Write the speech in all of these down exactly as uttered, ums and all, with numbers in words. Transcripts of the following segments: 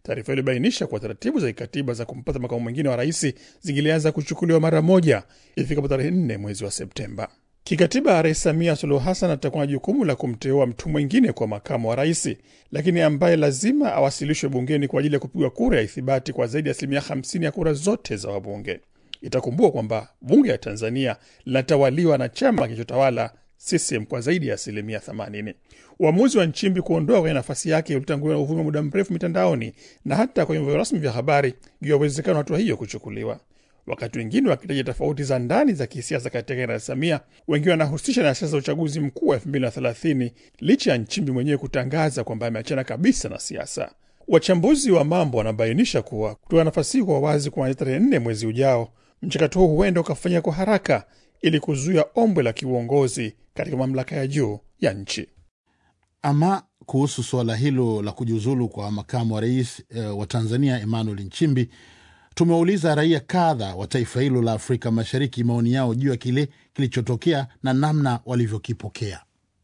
Taarifa ile ilibainisha kwa taratibu za kikatiba za kumpata makamu mwingine wa rais zingilianza kuchukuliwa mara moja ifikapo tarehe nne mwezi wa Septemba. Kikatiba, Rais Samia Suluhu Hassan atakuwa na jukumu la kumteua mtu mwingine kwa makamu wa rais, lakini ambaye lazima awasilishwe bungeni kwa ajili ya kupigwa kura ya ithibati kwa zaidi ya asilimia hamsini ya kura zote za wabunge. Itakumbukwa kwamba bunge ya Tanzania linatawaliwa na chama kinachotawala C C M kwa zaidi ya asilimia themanini. Uamuzi wa Nchimbi kuondoa kwenye nafasi yake ulitanguliwa na uvumi muda mrefu mitandaoni na hata kwenye vyombo rasmi vya habari juu ya uwezekano wa hatua hiyo kuchukuliwa. Wakati wengine wakitaja tofauti za ndani za kisiasa katika Rais Samia, wengine wanahusisha na siasa za uchaguzi mkuu wa elfu mbili na thelathini, licha ya Nchimbi mwenyewe kutangaza kwamba ameachana kabisa na siasa. Wachambuzi wa mambo wanabainisha kuwa kutoa nafasi hii kwa wazi kuanzia tarehe nne mwezi ujao, mchakato huu huenda ukafanya kwa haraka ili kuzuia ombwe la kiuongozi katika mamlaka ya juu ya nchi. Ama kuhusu suala hilo la kujiuzulu kwa makamu wa rais e, wa Tanzania Emmanuel Nchimbi, tumeuliza raia kadha wa taifa hilo la Afrika Mashariki maoni yao juu ya kile kilichotokea na namna walivyokipokea.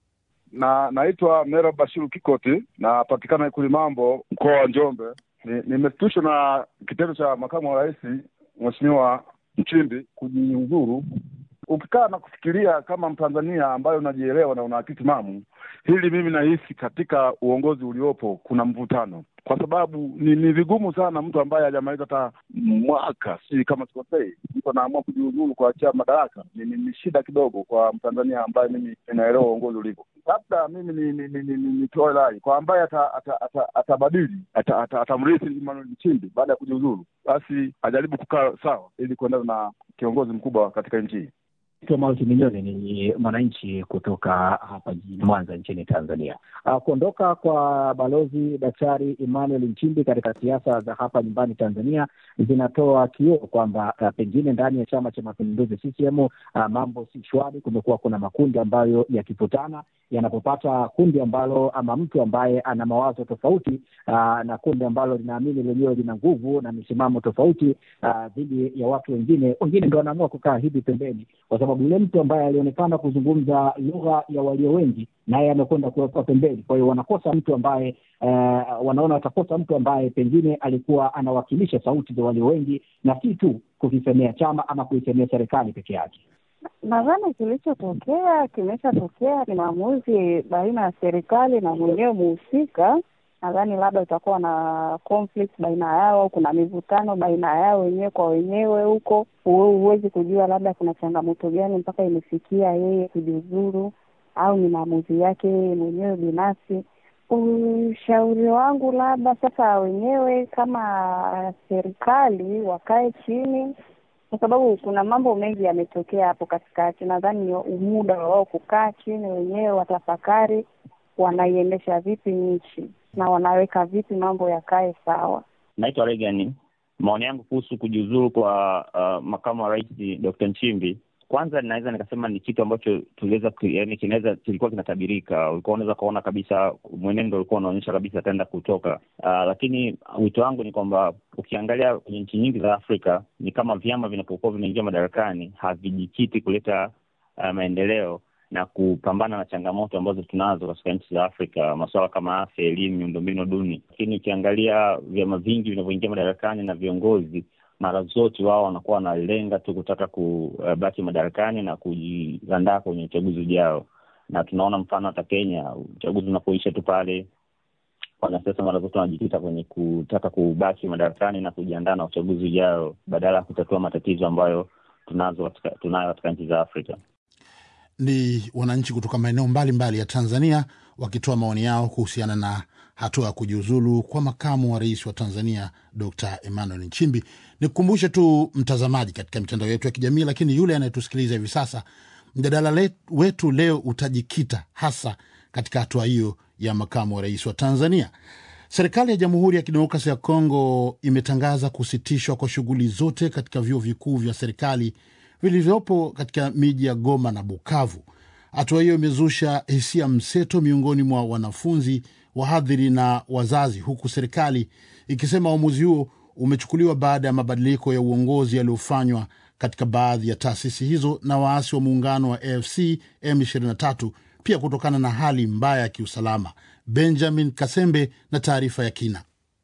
Na naitwa Mera Bashiru Kikoti na patikana Ikulu Mambo, mkoa wa Njombe. Nimeshtushwa ni na kitendo cha makamu wa rais Mheshimiwa Nchimbi kujiuzuru. Ukikaa na kufikiria kama Mtanzania ambaye unajielewa na una akili timamu, hili mimi nahisi katika uongozi uliopo kuna mvutano. Kwa sababu ni, ni vigumu sana mtu ambaye hajamaliza hata mwaka, si kama sikosei, mtu anaamua kujiuzuru kwa achia madaraka. Ni, ni, ni shida kidogo kwa Mtanzania ambaye mimi ninaelewa uongozi ulipo. Labda mimi ni ni ni, ni, ni, ni toa rai kwa ambaye atabadili ata, ata, ata, atamrithi Emmanuel Nchimbi baada ya kujiuzuru, basi ajaribu kukaa sawa ili kuendana na kiongozi mkubwa katika nchi. Mauti Milioni ni mwananchi kutoka hapa jijini Mwanza nchini Tanzania. Uh, kuondoka kwa balozi Daktari Emmanuel Nchimbi katika siasa za hapa nyumbani Tanzania zinatoa kioo kwamba uh, pengine ndani ya Chama cha Mapinduzi C C M uh, mambo si shwari. Kumekuwa kuna makundi ambayo yakikutana, yanapopata kundi ambalo ama mtu ambaye ana mawazo tofauti uh, na kundi ambalo linaamini lenyewe lina nguvu na misimamo tofauti dhidi uh, ya watu wengine, wengine ndio wanaamua kukaa hivi pembeni, kwa sababu yule mtu ambaye alionekana kuzungumza lugha ya walio wengi naye amekwenda kuwekwa pembeni. Kwa hiyo wanakosa mtu ambaye uh, wanaona watakosa mtu ambaye pengine alikuwa anawakilisha sauti za walio wengi na si tu kukisemea chama ama kuisemea serikali peke yake. Nadhani kilichotokea kimeshatokea, ni maamuzi baina ya serikali na mwenyewe muhusika. Nadhani labda utakuwa na conflict baina yao, kuna mivutano baina yao wenyewe kwa wenyewe huko. Huwezi kujua labda kuna changamoto gani mpaka imefikia yeye kujiuzuru, au ni maamuzi yake mwenyewe binafsi. Ushauri wangu labda sasa wenyewe kama serikali wakae chini, kwa sababu kuna mambo mengi yametokea hapo katikati. Nadhani ni muda wao kukaa chini wenyewe, watafakari wanaiendesha vipi nchi na wanaweka vipi mambo yakae sawa. Naitwa Regan. Maoni yangu kuhusu kujiuzuru kwa uh, makamu wa rais Doctor Nchimbi, kwanza ninaweza nikasema ni kitu ambacho tuliweza, yaani kinaweza kilikuwa kinatabirika. Ulikuwa unaweza kuona kabisa mwenendo ulikuwa unaonyesha kabisa ataenda kutoka. Uh, lakini wito wangu ni kwamba ukiangalia kwenye nchi nyingi za Afrika ni kama vyama vinapokuwa vinaingia madarakani havijikiti kuleta uh, maendeleo na kupambana na changamoto ambazo tunazo katika nchi za Afrika, masuala kama afya, elimu, miundombinu duni. Lakini ukiangalia vyama vingi vinavyoingia madarakani na viongozi, mara zote wao wanakuwa wanalenga tu kutaka kubaki madarakani na kujiandaa kwenye uchaguzi ujao. Na tunaona mfano hata Kenya, uchaguzi unapoisha tu pale wanasiasa mara zote wanajikita kwenye kutaka kubaki madarakani na kujiandaa na uchaguzi ujao badala ya kutatua matatizo ambayo tunazo tunayo katika nchi za Afrika. Ni wananchi kutoka maeneo mbalimbali ya Tanzania wakitoa maoni yao kuhusiana na hatua ya kujiuzulu kwa makamu wa rais wa Tanzania Doctor Emmanuel Nchimbi. Nikukumbushe tu mtazamaji, katika mitandao yetu ya kijamii, lakini yule anayetusikiliza hivi sasa, mjadala wetu leo utajikita hasa katika hatua hiyo ya makamu wa rais wa Tanzania. Serikali ya Jamhuri ya Kidemokrasia ya Kongo imetangaza kusitishwa kwa shughuli zote katika vyuo vikuu vya serikali vilivyopo katika miji ya Goma na Bukavu. Hatua hiyo imezusha hisia mseto miongoni mwa wanafunzi, wahadhiri na wazazi, huku serikali ikisema uamuzi huo umechukuliwa baada ya mabadiliko ya uongozi yaliyofanywa katika baadhi ya taasisi hizo na waasi wa muungano wa A F C M ishirini na tatu, pia kutokana na hali mbaya ya kiusalama. Benjamin Kasembe na taarifa ya kina.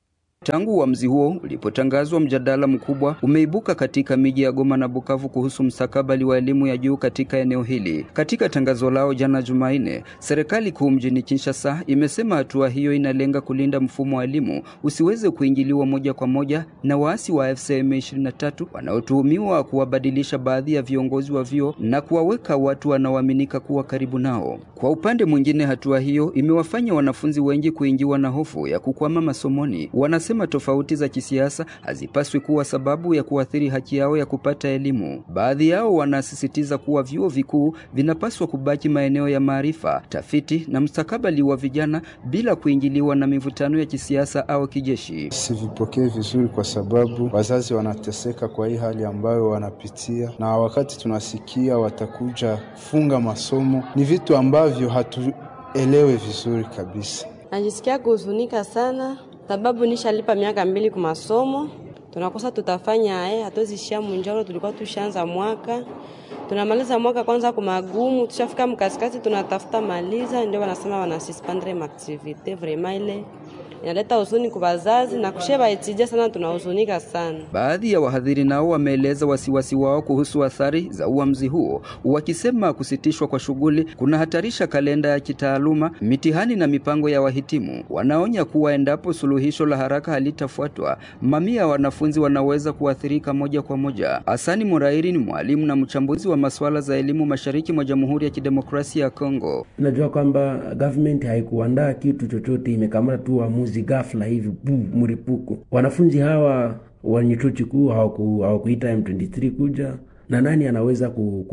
Tangu uamuzi huo ulipotangazwa, mjadala mkubwa umeibuka katika miji ya Goma na Bukavu kuhusu mstakabali wa elimu ya juu katika eneo hili. Katika tangazo lao jana Jumanne, serikali kuu mjini Kinshasa imesema hatua hiyo inalenga kulinda mfumo wa elimu usiweze kuingiliwa moja kwa moja na waasi wa F C M ishirini na tatu wanaotuhumiwa kuwabadilisha baadhi ya viongozi wa vyuo na kuwaweka watu wanaoaminika kuwa karibu nao. Kwa upande mwingine, hatua hiyo imewafanya wanafunzi wengi kuingiwa na hofu ya kukwama masomoni. Wanasema tofauti za kisiasa hazipaswi kuwa sababu ya kuathiri haki yao ya kupata elimu. Baadhi yao wanasisitiza kuwa vyuo vikuu vinapaswa kubaki maeneo ya maarifa, tafiti na mustakabali wa vijana bila kuingiliwa na mivutano ya kisiasa au kijeshi. Sivipokee vizuri kwa sababu wazazi wanateseka kwa hii hali ambayo wanapitia, na wakati tunasikia watakuja funga masomo, ni vitu ambavyo hatuelewe vizuri kabisa. Najisikia kuhuzunika sana sababu nishalipa miaka mbili kwa masomo. Tunakosa tutafanya eh hatuzishia munjaro, tulikuwa tushaanza mwaka. Tunamaliza mwaka kwanza kwa magumu, tushafika mkasikati tunatafuta maliza, ndio wanasema wana suspendre ma activité. Vraiment ile inaleta huzuni kwa wazazi na kusheba etija sana, tunahuzunika sana. Baadhi ya wahadhiri nao wameeleza wasiwasi wao kuhusu athari za uamuzi huo, wakisema kusitishwa kwa shughuli kuna hatarisha kalenda ya kitaaluma, mitihani na mipango ya wahitimu. Wanaonya kuwa endapo suluhisho la haraka halitafuatwa, mamia ya wanafunzi wanaweza kuathirika moja kwa moja. Hasani Murairi ni mwalimu na mchambuzi wa masuala za elimu mashariki mwa Jamhuri ya Kidemokrasia ya Kongo. Najua kwamba government haikuandaa kitu chochote, imekamata tu uamuzi ghafla hivi bu mripuko. Wanafunzi hawa wa chuo kikuu hawakuita M ishirini na tatu kuja, na nani anaweza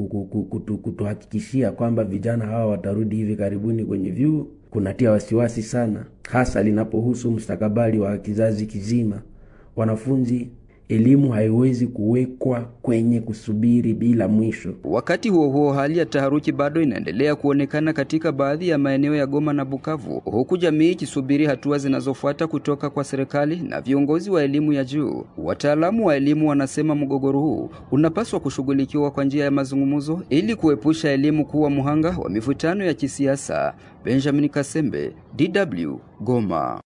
kutuhakikishia kwamba vijana hawa watarudi hivi karibuni kwenye vyuo? Kunatia wasiwasi sana, hasa linapohusu mustakabali wa kizazi kizima. Wanafunzi, elimu haiwezi kuwekwa kwenye kusubiri bila mwisho. Wakati huo huo, hali ya taharuki bado inaendelea kuonekana katika baadhi ya maeneo ya Goma na Bukavu, huku jamii ikisubiri hatua zinazofuata kutoka kwa serikali na viongozi wa elimu ya juu. Wataalamu wa elimu wanasema mgogoro huu unapaswa kushughulikiwa kwa njia ya mazungumzo ili kuepusha elimu kuwa muhanga wa mivutano ya kisiasa. Benjamin Kasembe, D W, Goma.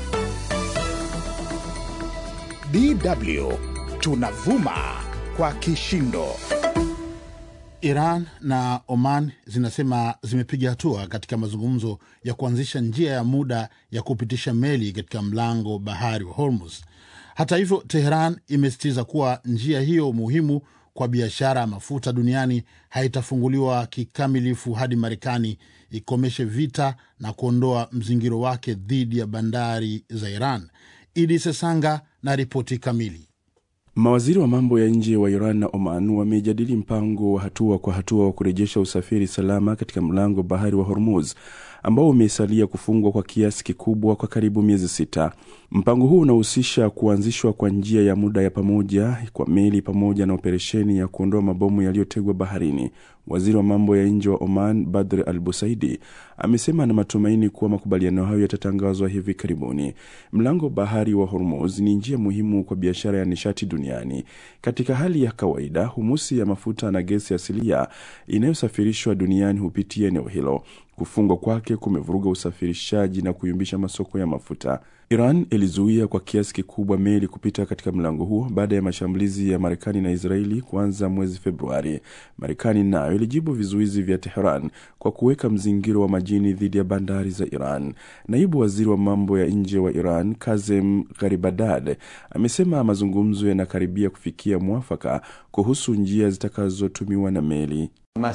D W tunavuma kwa kishindo. Iran na Oman zinasema zimepiga hatua katika mazungumzo ya kuanzisha njia ya muda ya kupitisha meli katika mlango bahari wa Hormuz. Hata hivyo, Tehran imesisitiza kuwa njia hiyo muhimu kwa biashara ya mafuta duniani haitafunguliwa kikamilifu hadi Marekani ikomeshe vita na kuondoa mzingiro wake dhidi ya bandari za Iran. Idi Sesanga na ripoti kamili. Mawaziri wa mambo ya nje wa Iran na Oman wamejadili mpango wa hatua kwa hatua wa kurejesha usafiri salama katika mlango bahari wa Hormuz ambao umesalia kufungwa kwa kiasi kikubwa kwa karibu miezi sita. Mpango huu unahusisha kuanzishwa kwa njia ya muda ya pamoja kwa meli pamoja na operesheni ya kuondoa mabomu yaliyotegwa baharini. Waziri wa mambo ya nje wa Oman, Badr al-Busaidi, amesema na matumaini kuwa makubaliano hayo yatatangazwa hivi karibuni. Mlango bahari wa Hormuz ni njia muhimu kwa biashara ya nishati duniani. Katika hali ya kawaida, humusi ya mafuta na gesi asilia inayosafirishwa duniani hupitia eneo hilo. Kufungwa kwake kumevuruga usafirishaji na kuyumbisha masoko ya mafuta. Iran ilizuia kwa kiasi kikubwa meli kupita katika mlango huo baada ya mashambulizi ya Marekani na Israeli kuanza mwezi Februari. Marekani nayo ilijibu vizuizi vya Tehran kwa kuweka mzingiro wa majini dhidi ya bandari za Iran. Naibu waziri wa mambo ya nje wa Iran, Kazem Gharibadad, amesema mazungumzo yanakaribia kufikia mwafaka kuhusu njia zitakazotumiwa na meli.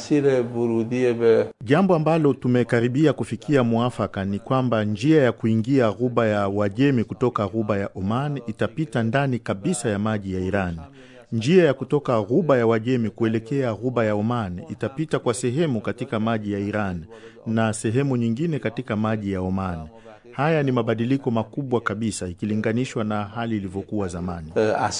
Jambo ambalo tumekaribia kufikia mwafaka ni kwamba njia ya kuingia ghuba ya Uajemi kutoka ghuba ya Oman itapita ndani kabisa ya maji ya Iran. Njia ya kutoka ghuba ya Uajemi kuelekea ghuba ya Oman itapita kwa sehemu katika maji ya Iran na sehemu nyingine katika maji ya Oman. Haya ni mabadiliko makubwa kabisa ikilinganishwa na hali ilivyokuwa zamani.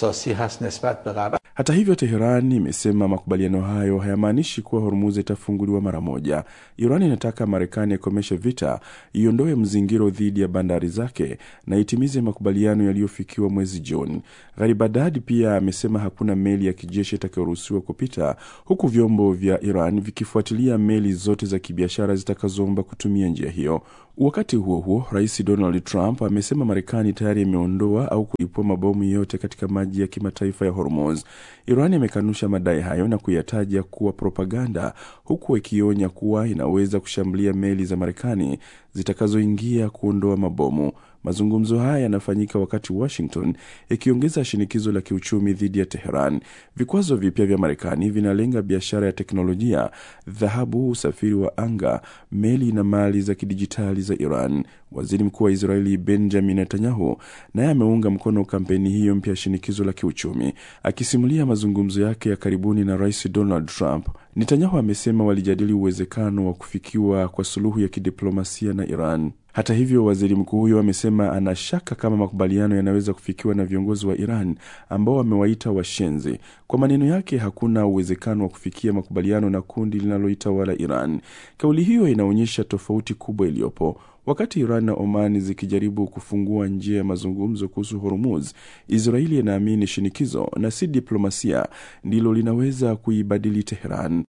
Hata hivyo, Tehran imesema makubaliano hayo hayamaanishi kuwa Hormuz itafunguliwa mara moja. Iran inataka Marekani ikomeshe vita, iondoe mzingiro dhidi ya bandari zake na itimize makubaliano yaliyofikiwa mwezi Juni. Gharibadad pia amesema hakuna meli ya kijeshi itakayoruhusiwa kupita, huku vyombo vya Iran vikifuatilia meli zote za kibiashara zitakazoomba kutumia njia hiyo. Wakati huo huo, Rais Donald Trump amesema Marekani tayari imeondoa au kulipua mabomu yote katika maji ya kimataifa ya Hormuz. Iran imekanusha madai hayo na kuyataja kuwa propaganda, huku ikionya kuwa inaweza kushambulia meli za Marekani zitakazoingia kuondoa mabomu. Mazungumzo haya yanafanyika wakati Washington ikiongeza shinikizo la kiuchumi dhidi ya Tehran. Vikwazo vipya vya Marekani vinalenga biashara ya teknolojia, dhahabu, usafiri wa anga, meli na mali za kidijitali za Iran. Waziri Mkuu wa Israeli Benjamin Netanyahu naye ameunga mkono kampeni hiyo mpya shinikizo la kiuchumi. Akisimulia mazungumzo yake ya karibuni na Rais Donald Trump, Netanyahu amesema walijadili uwezekano wa kufikiwa kwa suluhu ya kidiplomasia na Iran. Hata hivyo, waziri mkuu huyo amesema anashaka kama makubaliano yanaweza kufikiwa na viongozi wa Iran ambao wamewaita washenzi. Kwa maneno yake, hakuna uwezekano wa kufikia makubaliano na kundi linaloitawala Iran. Kauli hiyo inaonyesha tofauti kubwa iliyopo. Wakati Iran na Oman zikijaribu kufungua njia ya mazungumzo kuhusu Hormuz, Israeli inaamini shinikizo na si diplomasia ndilo linaweza kuibadili Tehran.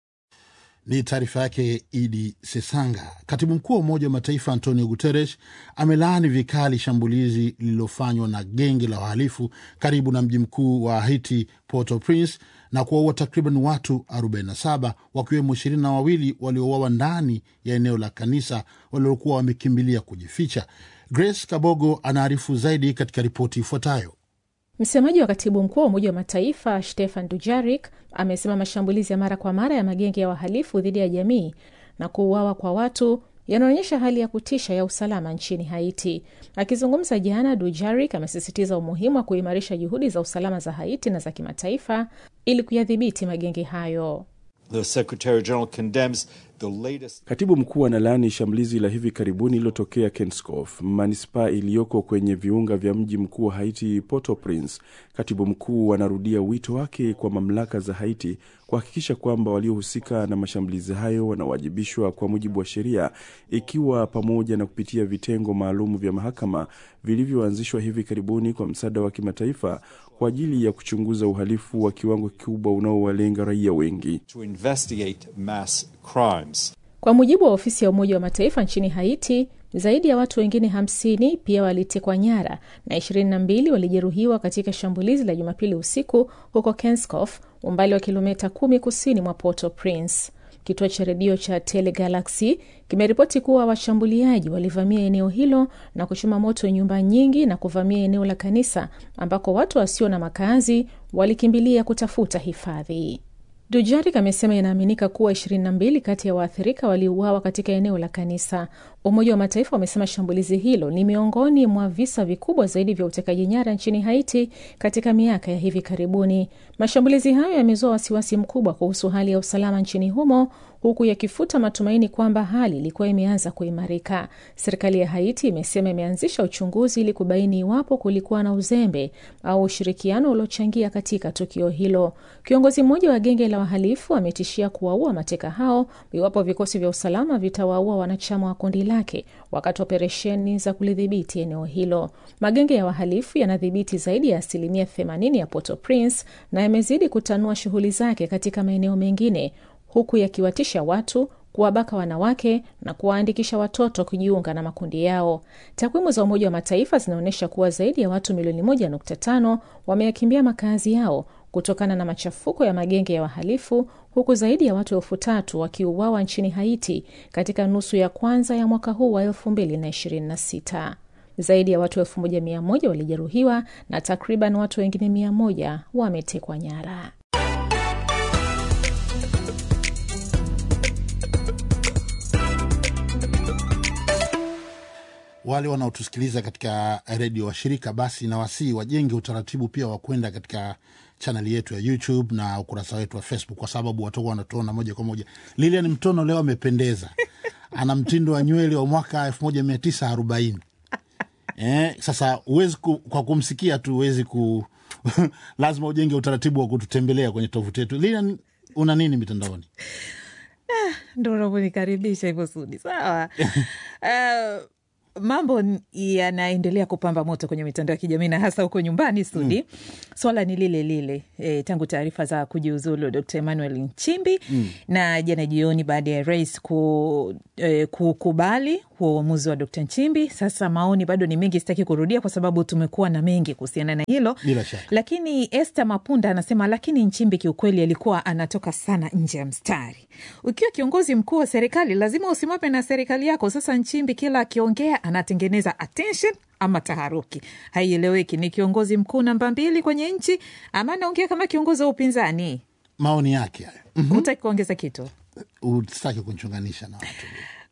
Ni taarifa yake Idi Sesanga. Katibu mkuu wa Umoja wa Mataifa Antonio Guterres amelaani vikali shambulizi lililofanywa na genge la wahalifu karibu na mji mkuu wa Haiti, Port-au-Prince, na kuwaua takriban watu arobaini na saba, wakiwemo ishirini na wawili waliouawa ndani ya eneo la kanisa waliokuwa wamekimbilia kujificha. Grace Kabogo anaarifu zaidi katika ripoti ifuatayo. Msemaji wa katibu mkuu wa Umoja wa Mataifa Stefan Dujarric amesema mashambulizi ya mara kwa mara ya magenge ya wahalifu dhidi ya jamii na kuuawa kwa watu yanaonyesha hali ya kutisha ya usalama nchini Haiti. Akizungumza jana, Dujarric amesisitiza umuhimu wa kuimarisha juhudi za usalama za Haiti na za kimataifa ili kuyadhibiti magenge hayo. The Secretary General condemns the latest... Katibu mkuu analaani shambulizi la hivi karibuni lililotokea Kenskof, manispaa iliyoko kwenye viunga vya mji mkuu wa Haiti, Port-au-Prince. Katibu mkuu anarudia wito wake kwa mamlaka za Haiti kuhakikisha kwamba waliohusika na mashambulizi hayo wanawajibishwa kwa mujibu wa sheria, ikiwa pamoja na kupitia vitengo maalum vya mahakama vilivyoanzishwa hivi karibuni kwa msaada wa kimataifa kwa ajili ya kuchunguza uhalifu wa kiwango kikubwa unaowalenga raia wengi. To investigate mass crimes. Kwa mujibu wa ofisi ya Umoja wa Mataifa nchini Haiti, zaidi ya watu wengine hamsini pia walitekwa nyara na ishirini na mbili walijeruhiwa katika shambulizi la Jumapili usiku huko Kenskof, umbali wa kilomita kumi kusini mwa Port-au-Prince. Kituo cha redio cha Telegalaxy kimeripoti kuwa washambuliaji walivamia eneo hilo na kuchoma moto nyumba nyingi na kuvamia eneo la kanisa ambako watu wasio na makazi walikimbilia kutafuta hifadhi. Dujarric amesema inaaminika kuwa ishirini na mbili kati ya waathirika waliuawa katika eneo la kanisa. Umoja wa Mataifa umesema shambulizi hilo ni miongoni mwa visa vikubwa zaidi vya utekaji nyara nchini Haiti katika miaka ya hivi karibuni. Mashambulizi hayo yamezua wasiwasi mkubwa kuhusu hali ya usalama nchini humo, huku yakifuta matumaini kwamba hali ilikuwa imeanza kuimarika. Serikali ya Haiti imesema imeanzisha uchunguzi ili kubaini iwapo kulikuwa na uzembe au ushirikiano uliochangia katika tukio hilo. Kiongozi mmoja wa genge la wahalifu ametishia kuwaua mateka hao iwapo vikosi vya usalama vitawaua wanachama wa kundi lake wakati operesheni za kulidhibiti eneo hilo. Magenge ya wahalifu yanadhibiti zaidi ya asilimia themanini ya Port-au-Prince na yamezidi kutanua shughuli zake katika maeneo mengine, huku yakiwatisha watu, kuwabaka wanawake na kuwaandikisha watoto kujiunga na makundi yao. Takwimu za Umoja wa Mataifa zinaonyesha kuwa zaidi ya watu milioni moja nukta tano wameyakimbia makazi yao kutokana na machafuko ya magenge ya wahalifu, huku zaidi ya watu elfu tatu wakiuawa nchini Haiti katika nusu ya kwanza ya mwaka huu wa elfu mbili na ishirini na sita. Zaidi ya watu elfu moja mia moja walijeruhiwa na takriban watu wengine mia moja wametekwa nyara. Wale wanaotusikiliza katika redio wa shirika, basi na wasii wajenge utaratibu pia wa kwenda katika chaneli yetu ya YouTube na ukurasa wetu wa Facebook, kwa sababu watu wanatuona moja kwa moja. Lilian Mtono leo amependeza. Ana mtindo wa nywele wa mwaka elfu moja mia tisa arobaini. Eh, sasa uwezi ku, kwa kumsikia tu uwezi ku lazima ujenge utaratibu wa kututembelea kwenye tovuti yetu. Lilian, una nini mitandaoni? Ah, ndio unaponikaribisha hivyo Sudi. Sawa. uh, mambo yanaendelea kupamba moto kwenye mitandao ya kijamii na hasa huko nyumbani Sudi. Mm. Swala ni lile lile e, tangu taarifa za kujiuzulu Doctor Emmanuel Nchimbi mm. na jana jioni baada ya rais ku, e, kukubali uamuzi wa Doctor Nchimbi. Sasa maoni bado ni mengi, sitaki kurudia kwa sababu tumekuwa na mengi kuhusiana na hilo. Lakini Esther Mapunda anasema lakini Nchimbi kiukweli alikuwa anatoka sana nje ya mstari. Ukiwa kiongozi mkuu wa serikali lazima usimame na serikali yako. Sasa Nchimbi kila akiongea anatengeneza attention ama taharuki. Haieleweki, ni kiongozi mkuu namba mbili kwenye nchi ama anaongea kama kiongozi wa upinzani. Maoni yake hayo. Mm-hmm. Utaki kuongeza kitu? Utaki kunchunganisha na watu.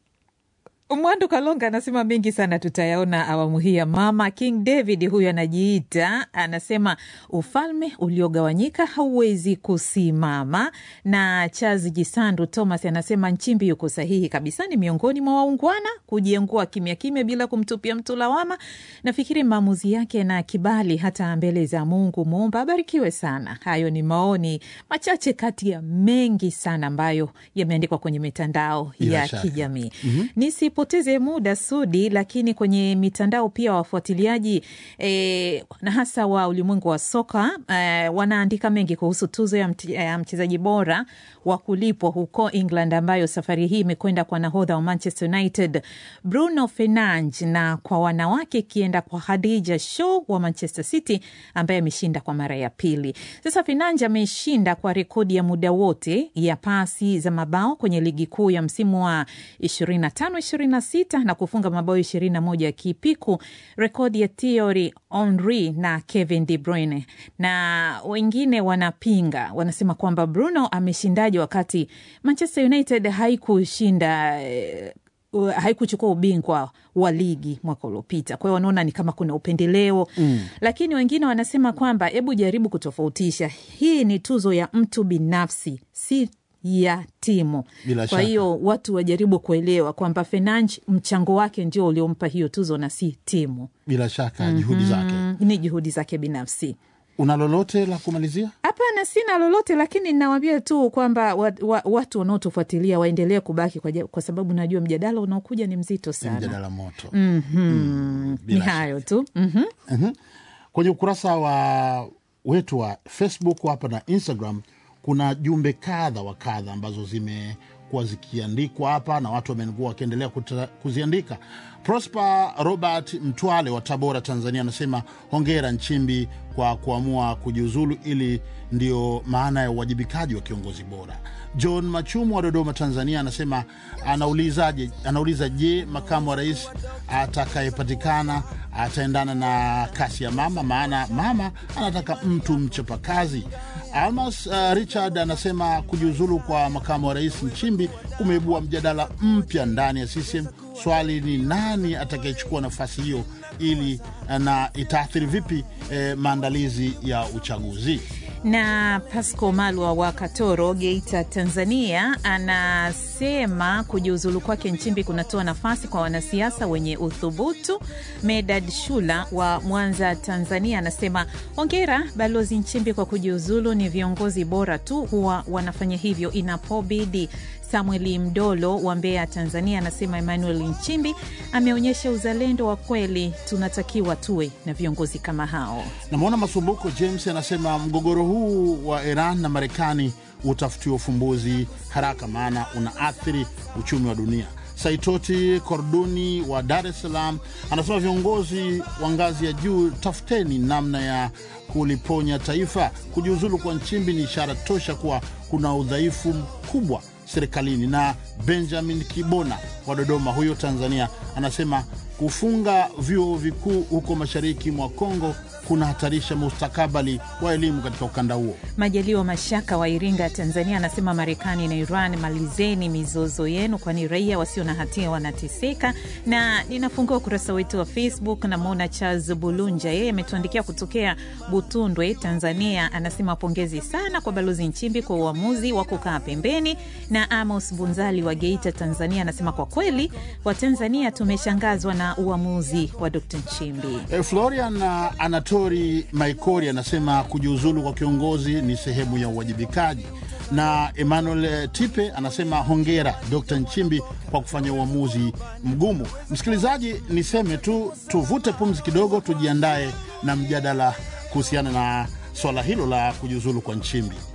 Mwandu Kalonga anasema mengi sana tutayaona awamu hii ya mama. King David huyu anajiita, anasema ufalme uliogawanyika hauwezi kusimama. Na Chazi Jisandu Thomas anasema Nchimbi yuko sahihi kabisa, ni miongoni mwa waungwana kujiengua kimya kimya bila kumtupia mtu lawama. Nafikiri maamuzi yake na kibali hata mbele za Mungu Muumba, abarikiwe sana. Hayo ni maoni machache kati ya mengi sana ambayo yameandikwa kwenye mitandao ya kijamii. Mm-hmm. Nisi poteze muda Sudi, lakini kwenye mitandao pia wafuatiliaji e, na hasa wa ulimwengu wa soka e, wanaandika mengi kuhusu tuzo ya, mti, ya mchezaji bora wa kulipwa huko England ambayo safari hii imekwenda kwa nahodha wa Manchester United Bruno Fernandes, na kwa wanawake kienda kwa Khadija Shaw wa Manchester City ambaye ameshinda kwa mara ya pili. Sasa Fernandes ameshinda kwa rekodi ya muda wote ya pasi za mabao kwenye ligi kuu ya msimu wa ishirini na tano ishirini na sita na kufunga mabao ishirini na moja kipiku, rekodi ya Thierry Henry na Kevin De Bruyne. Na wengine wanapinga, wanasema kwamba Bruno ameshindaje wakati Manchester United haikushinda eh, haikuchukua ubingwa wa ligi mwaka uliopita. Kwa hiyo wanaona ni kama kuna upendeleo. Mm. Lakini wengine wanasema kwamba hebu jaribu kutofautisha. Hii ni tuzo ya mtu binafsi, si ya timu. Kwa hiyo watu wajaribu kuelewa kwamba Fernandes mchango wake ndio uliompa hiyo tuzo na si timu. Bila shaka mm-hmm. juhudi zake. Ni juhudi zake binafsi. Una lolote la kumalizia? Hapana, sina lolote, lakini ninawaambia tu kwamba wa, wa, watu wanaotufuatilia waendelee kubaki kwa, kwa sababu najua mjadala unaokuja ni mzito sana. Mjadala moto. Mm-hmm. Mm, ni hayo tu. Mhm. Mm-hmm. Kwenye ukurasa wa wetu wa Facebook hapa na Instagram kuna jumbe kadha wa kadha ambazo zimekuwa zikiandikwa hapa na watu wamekuwa wakiendelea kuziandika. Prosper Robert Mtwale wa Tabora, Tanzania anasema hongera Nchimbi kwa kuamua kujiuzulu, ili ndio maana ya uwajibikaji wa kiongozi bora. John Machumu wa Dodoma, Tanzania anasema anaulizaje anauliza je, makamu wa rais atakayepatikana ataendana na kasi ya mama, maana mama anataka mtu mchapakazi. Almas uh, Richard anasema kujiuzulu kwa makamu wa rais Nchimbi kumeibua mjadala mpya ndani ya C C M. Swali ni nani atakayechukua nafasi hiyo, ili na itaathiri vipi eh, maandalizi ya uchaguzi. Na Pasco Malwa wa Katoro, Geita, Tanzania anasema kujiuzulu kwake Nchimbi kunatoa nafasi kwa wanasiasa wenye uthubutu. Medad Shula wa Mwanza, Tanzania anasema hongera Balozi Nchimbi kwa kujiuzulu, ni viongozi bora tu huwa wanafanya hivyo inapobidi. Samueli Mdolo wa Mbeya, Tanzania anasema Emmanuel Nchimbi ameonyesha uzalendo wa kweli, tunatakiwa tuwe na viongozi kama hao. Na muona Masumbuko James anasema mgogoro huu wa Iran na Marekani utafutiwa ufumbuzi haraka, maana unaathiri uchumi wa dunia. Saitoti Korduni wa Dar es Salaam anasema viongozi wa ngazi ya juu, tafuteni namna ya kuliponya taifa. Kujiuzulu kwa Nchimbi ni ishara tosha kuwa kuna udhaifu mkubwa serikalini. Na Benjamin Kibona wa Dodoma, huyo Tanzania, anasema kufunga vyuo vikuu huko mashariki mwa Kongo kuna hatarisha mustakabali wa elimu katika ukanda huo. Majaliwa Mashaka wa Iringa, Tanzania anasema Marekani na Iran, malizeni mizozo yenu kwani raia wasio na hatia wanateseka. Na ninafungua ukurasa wetu wa Facebook na muona Charles Bulunja, yeye ametuandikia kutokea Butundwe, Tanzania, anasema pongezi sana kwa Balozi Nchimbi kwa uamuzi wa kukaa pembeni. Na Amos Bunzali wa Geita, Tanzania anasema kwa kweli wa Tanzania tumeshangazwa na uamuzi wa Dokta Nchimbi. E, Florian Anatori Maikori anasema kujiuzulu kwa kiongozi ni sehemu ya uwajibikaji. Na Emmanuel Tipe anasema hongera Dokta Nchimbi kwa kufanya uamuzi mgumu. Msikilizaji, niseme tu tuvute pumzi kidogo, tujiandae na mjadala kuhusiana na swala hilo la kujiuzulu kwa Nchimbi.